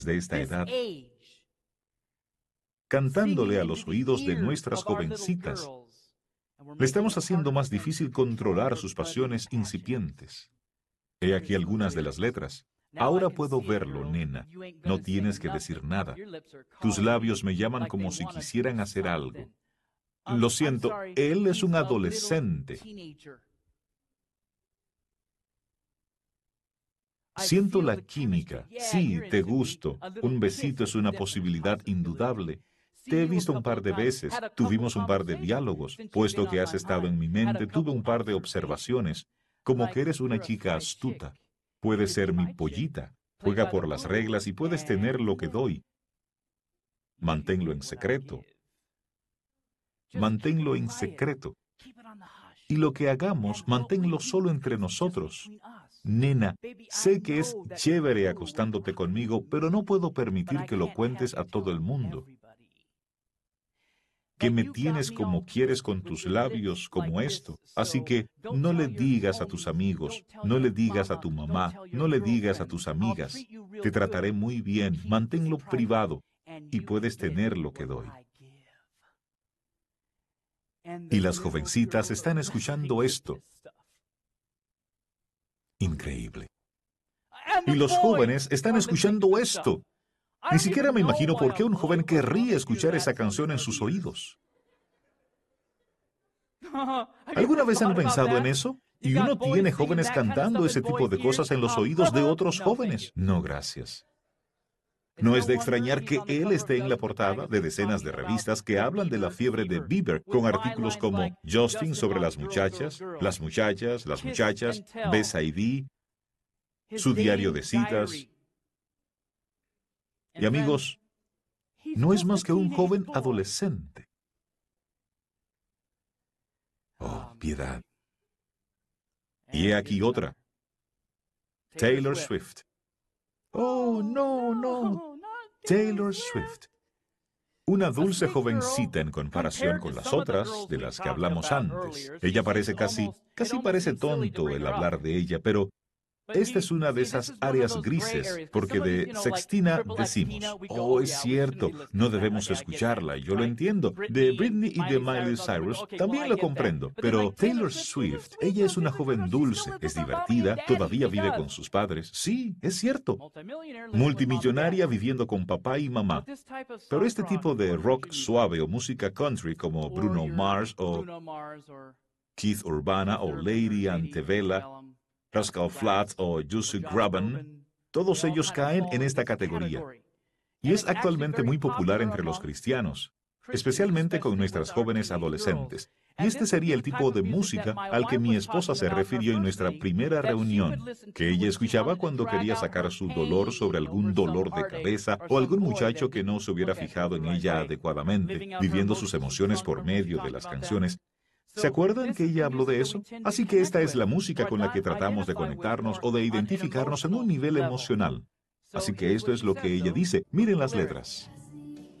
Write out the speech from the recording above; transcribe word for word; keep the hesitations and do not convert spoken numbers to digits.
de esta edad, cantándole a los oídos de nuestras jovencitas. Le estamos haciendo más difícil controlar sus pasiones incipientes. He aquí algunas de las letras. Ahora puedo verlo, nena. No tienes que decir nada. Tus labios me llaman como si quisieran hacer algo. Lo siento, él es un adolescente. Siento la química. Sí, te gusto. Un besito es una posibilidad indudable. Te he visto un par de veces. Tuvimos un par de diálogos. Puesto que has estado en mi mente, tuve un par de observaciones. Como que eres una chica astuta. Puedes ser mi pollita. Juega por las reglas y puedes tener lo que doy. Manténlo en secreto. Manténlo en secreto. Y lo que hagamos, manténlo solo entre nosotros. Nena, sé que es chévere acostándote conmigo, pero no puedo permitir que lo cuentes a todo el mundo. Que me tienes como quieres con tus labios, como esto. Así que no le digas a tus amigos, no le digas a tu mamá, no le digas a tus amigas. Te trataré muy bien, manténlo privado y puedes tener lo que doy. Y las jovencitas están escuchando esto. Increíble. Y los jóvenes están escuchando esto. Ni siquiera me imagino por qué un joven querría escuchar esa canción en sus oídos. ¿Alguna vez han pensado en eso? Y uno tiene jóvenes cantando ese tipo de cosas en los oídos de otros jóvenes. No, gracias. No es de extrañar que él esté en la portada de decenas de revistas que hablan de la fiebre de Bieber, con artículos como Justin sobre las muchachas, las muchachas, las muchachas, Besa y Di, su diario de citas. Y amigos, no es más que un joven adolescente. Oh, piedad. Y he aquí otra. Taylor Swift. Oh, no, no. Taylor Swift. Una dulce jovencita en comparación con las otras de las que hablamos antes. Ella parece casi, casi parece tonto el hablar de ella, pero esta es una de esas áreas grises, porque de Sextina decimos, oh, es cierto, no debemos escucharla, yo lo entiendo. De Britney y de Miley Cyrus también lo comprendo, pero Taylor Swift, ella es una joven dulce, es divertida, todavía vive con sus padres. Sí, es cierto. Multimillonaria viviendo con papá y mamá. Pero este tipo de rock suave o música country como Bruno Mars o Keith Urbana o Lady Antebellum, Rascal Flatts o Jussi Graben, todos ellos caen en esta categoría. Y es actualmente muy popular entre los cristianos, especialmente con nuestras jóvenes adolescentes. Y este sería el tipo de música al que mi esposa se refirió en nuestra primera reunión, que ella escuchaba cuando quería sacar su dolor sobre algún dolor de cabeza o algún muchacho que no se hubiera fijado en ella adecuadamente, viviendo sus emociones por medio de las canciones. ¿Se acuerdan que ella habló de eso? Así que esta es la música con la que tratamos de conectarnos o de identificarnos en un nivel emocional. Así que esto es lo que ella dice. Miren las letras.